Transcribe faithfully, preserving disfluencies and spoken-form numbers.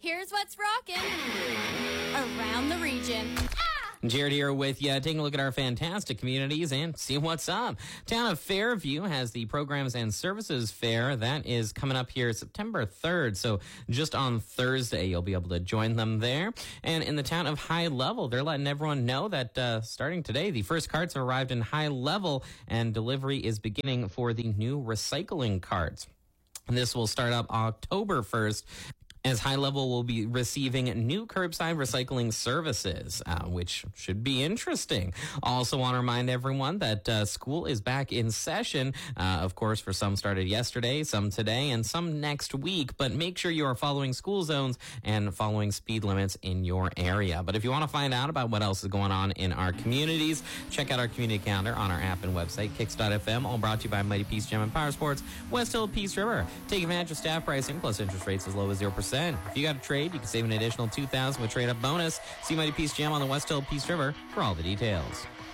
Here's what's rocking around the region. Jared here with you, taking a look at our fantastic communities and see what's up. Town of Fairview has the Programs and Services Fair. That is coming up here September third. So just on Thursday, you'll be able to join them there. And in the town of High Level, they're letting everyone know that uh, starting today, the first carts have arrived in High Level and delivery is beginning for the new recycling carts. This will start up October first. As High Level will be receiving new curbside recycling services, uh, which should be interesting. Also want to remind everyone that uh, school is back in session. Uh, of course, for some started yesterday, some today, and some next week. But make sure you are following school zones and following speed limits in your area. But if you want to find out about what else is going on in our communities, check out our community calendar on our app and website, kicks dot f m, all brought to you by Mighty Peace Gym and Power Sports, West Hill Peace River. Take advantage of staff pricing plus interest rates as low as zero percent. If you got a trade, you can save an additional two thousand dollars with trade-up bonus. See Mighty Peace Jam on the West Hill Peace River for all the details.